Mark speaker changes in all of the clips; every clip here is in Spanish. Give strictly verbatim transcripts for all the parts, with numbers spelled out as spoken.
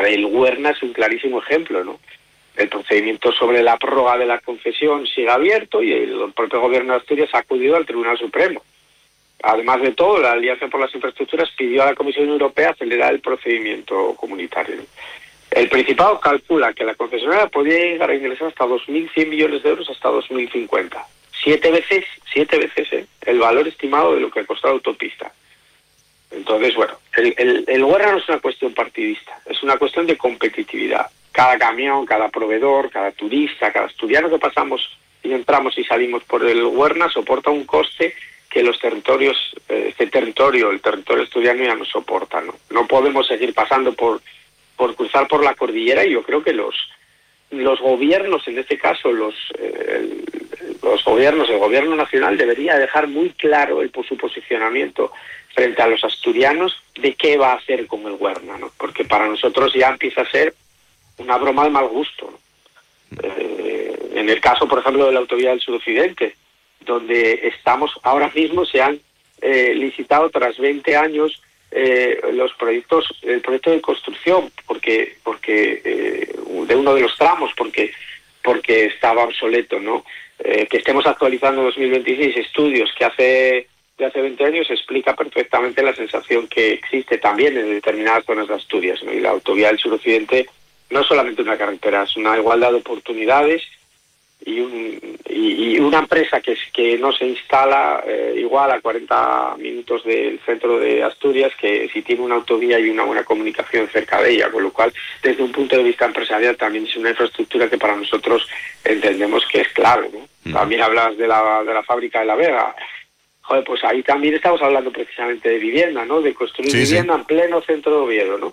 Speaker 1: el Huerna es un clarísimo ejemplo, ¿no? El procedimiento sobre la prórroga de la concesión sigue abierto y el propio gobierno de Asturias ha acudido al Tribunal Supremo. Además de todo, la Alianza por las Infraestructuras pidió a la Comisión Europea acelerar el procedimiento comunitario. El Principado calcula que la concesionaria podría llegar a ingresar hasta dos mil cien millones de euros hasta dos mil cincuenta. Siete veces, siete veces ¿eh? el valor estimado de lo que ha costado la autopista. Entonces, bueno, el, el, el Huerna no es una cuestión partidista, es una cuestión de competitividad. Cada camión, cada proveedor, cada turista, cada asturiano que pasamos y entramos y salimos por el Huerna soporta un coste que los territorios, eh, este territorio, el territorio asturiano ya no soporta, ¿no? No podemos seguir pasando por, por cruzar por la cordillera y yo creo que los los gobiernos, en este caso los eh, el, los gobiernos, el gobierno nacional debería dejar muy claro el, su posicionamiento frente a los asturianos de qué va a hacer con el Huerna, ¿no? Porque para nosotros ya empieza a ser una broma de mal gusto, ¿no? Eh, en el caso, por ejemplo, de la autovía del suroccidente, donde estamos ahora mismo, se han eh, licitado tras veinte años eh, los proyectos, el proyecto de construcción, porque porque eh, de uno de los tramos, porque porque estaba obsoleto, ¿no? Eh, que estemos actualizando en dos mil veintiséis estudios que hace de hace veinte años explica perfectamente la sensación que existe también en determinadas zonas de Asturias, ¿no? Y la autovía del suroccidente no es solamente una carretera, es una igualdad de oportunidades y, un, y, y una empresa que, que no se instala eh, igual a cuarenta minutos del centro de Asturias que si tiene una autovía y una buena comunicación cerca de ella, con lo cual desde un punto de vista empresarial también es una infraestructura que para nosotros entendemos que es clave, ¿no? Mm. También hablas de la, de la fábrica de La Vega. Joder, pues ahí también estamos hablando precisamente de vivienda, ¿no? De construir sí, vivienda sí. en pleno centro de Oviedo, ¿no?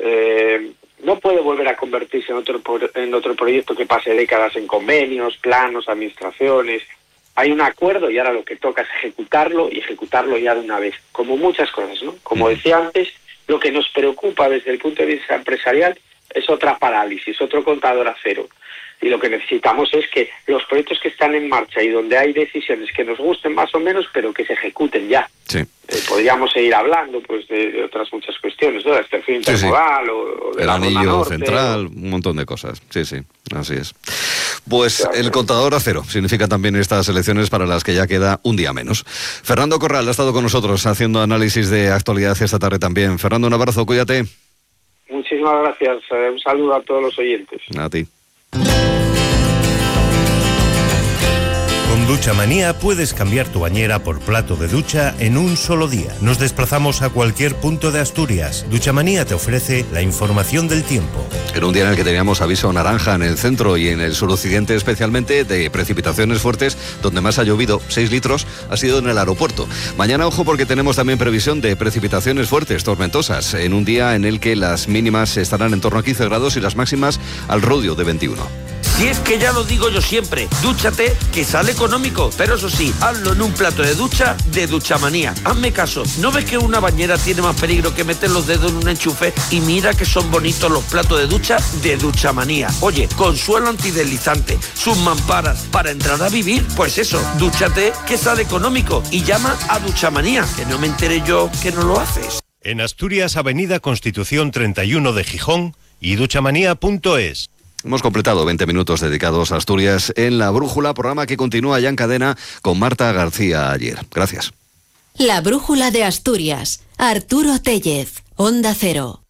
Speaker 1: Eh, no puede volver a convertirse en otro en otro proyecto que pase décadas en convenios, planos, administraciones. Hay un acuerdo y ahora lo que toca es ejecutarlo y ejecutarlo ya de una vez, como muchas cosas, ¿no? Como uh-huh. decía antes, lo que nos preocupa desde el punto de vista empresarial es otra parálisis, otro contador a cero. Y lo que necesitamos es que los proyectos que están en marcha y donde hay decisiones que nos gusten más o menos, pero que se ejecuten ya. Sí. Eh, podríamos seguir hablando pues de, de otras muchas cuestiones, ¿no? De la extensión intermodal sí, sí. o, o de
Speaker 2: el
Speaker 1: la
Speaker 2: anillo
Speaker 1: norte,
Speaker 2: central, o... un montón de cosas. Sí, sí, así es. Pues claro, el contador a cero significa también estas elecciones para las que ya queda un día menos. Fernando Corral ha estado con nosotros haciendo análisis de actualidad esta tarde también. Fernando, un abrazo, cuídate.
Speaker 1: Muchísimas gracias. Eh, un saludo a todos los oyentes.
Speaker 2: A ti.
Speaker 3: Con Duchamanía puedes cambiar tu bañera por plato de ducha en un solo día. Nos desplazamos a cualquier punto de Asturias. Duchamanía te ofrece la información del tiempo.
Speaker 2: En un día en el que teníamos aviso naranja en el centro y en el suroccidente especialmente de precipitaciones fuertes, donde más ha llovido, seis litros, ha sido en el aeropuerto. Mañana ojo porque tenemos también previsión de precipitaciones fuertes, tormentosas, en un día en el que las mínimas estarán en torno a quince grados y las máximas al rodio de veintiuno.
Speaker 4: Si es que ya lo digo yo siempre, dúchate que sale económico, pero eso sí, hazlo en un plato de ducha de Duchamanía. Hazme caso, ¿no ves que una bañera tiene más peligro que meter los dedos en un enchufe? Y mira que son bonitos los platos de ducha de Duchamanía. Oye, con suelo antideslizante, sus mamparas, para entrar a vivir, pues eso, dúchate que sale económico y llama a Duchamanía, que no me enteré yo que no lo haces.
Speaker 3: En Asturias, Avenida Constitución treinta y uno de Gijón y duchamanía punto es.
Speaker 2: Hemos completado veinte minutos dedicados a Asturias en La Brújula, programa que continúa ya en cadena con Marta García Ayer. Gracias.
Speaker 5: La Brújula de Asturias. Arturo Tellez, Onda Cero.